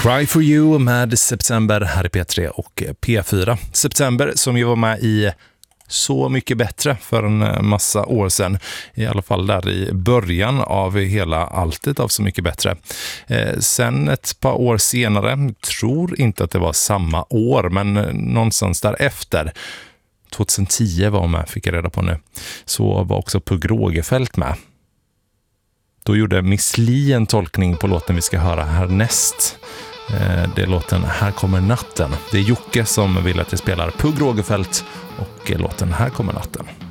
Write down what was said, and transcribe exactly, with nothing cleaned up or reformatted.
Cry for you med September här i P tre och P fyra. September som ju var med i Så mycket bättre för en massa år sedan. I alla fall där i början av hela alltet av Så mycket bättre. Eh, sen ett par år senare, tror inte att det var samma år, men någonstans därefter, tjugohundratio var med, fick jag reda på nu, så var också Pugh Rogefeldt med. Då gjorde Miss Li en tolkning på låten vi ska höra härnäst. Det är låten Här kommer natten. Det är Jocke som vill att jag spelar Pugh Rogefeldt och låten Här kommer natten.